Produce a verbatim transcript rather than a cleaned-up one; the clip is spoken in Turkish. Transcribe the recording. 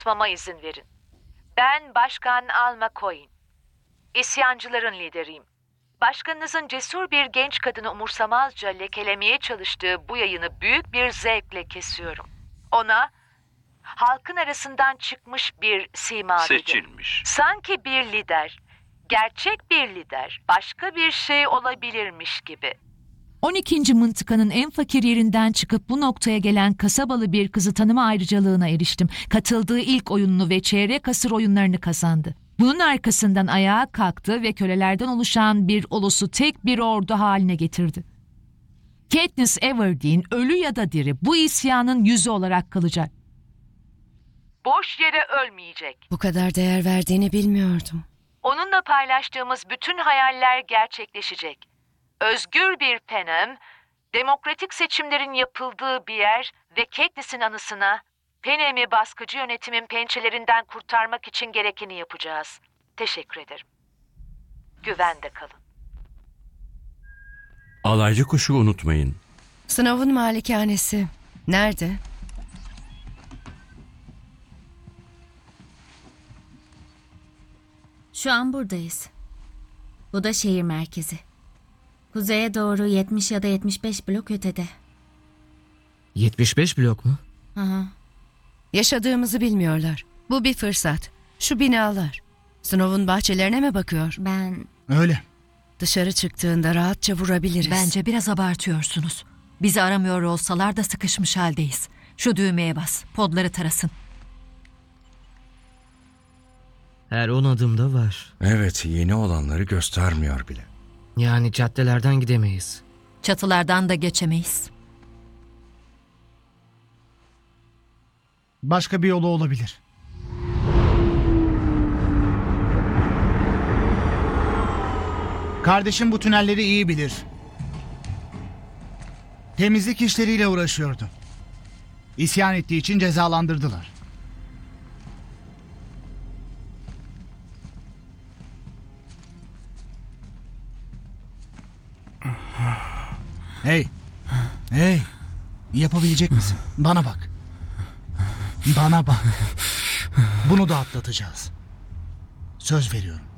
Tutmama izin verin. Ben Başkan Al McCoy. İsyancıların lideriyim. Başkanınızın cesur bir genç kadını umursamazca lekelemeye çalıştığı bu yayını büyük bir zevkle kesiyorum. Ona halkın arasından çıkmış bir sima dedim. Seçilmiş. Sanki bir lider, gerçek bir lider, başka bir şey olabilirmiş gibi. on ikinci mıntıkanın en fakir yerinden çıkıp bu noktaya gelen kasabalı bir kızı tanıma ayrıcalığına eriştim. Katıldığı ilk oyununu ve çeyrek asır oyunlarını kazandı. Bunun arkasından ayağa kalktı ve kölelerden oluşan bir ulusu tek bir ordu haline getirdi. Katniss Everdeen ölü ya da diri bu isyanın yüzü olarak kalacak. Boş yere ölmeyecek. Bu kadar değer verdiğini bilmiyordum. Onunla paylaştığımız bütün hayaller gerçekleşecek. Özgür bir Panem, demokratik seçimlerin yapıldığı bir yer ve Katniss'in anısına Panem'i baskıcı yönetimin pençelerinden kurtarmak için gerekeni yapacağız. Teşekkür ederim. Güvende kalın. Alaycı kuşu unutmayın. Snow'un malikanesi. Nerede? Şu an buradayız. Bu da şehir merkezi. Kuzeye doğru yetmiş ya da yetmiş beş blok ötede. yetmiş beş blok mu? Aha. Yaşadığımızı bilmiyorlar. Bu bir fırsat. Şu binalar. Snow'un bahçelerine mi bakıyor? Ben... Öyle. Dışarı çıktığında rahatça vurabiliriz. Bence biraz abartıyorsunuz. Bizi aramıyor olsalar da sıkışmış haldeyiz. Şu düğmeye bas, podları tarasın. Her on adımda var. Evet, yeni olanları göstermiyor bile. Yani caddelerden gidemeyiz. Çatılardan da geçemeyiz. Başka bir yolu olabilir. Kardeşim bu tünelleri iyi bilir. Temizlik işleriyle uğraşıyordu. İsyan ettiği için cezalandırdılar. Hey. Hey. Yapabilecek misin? Bana bak. Bana bak. Bunu da atlatacağız. Söz veriyorum.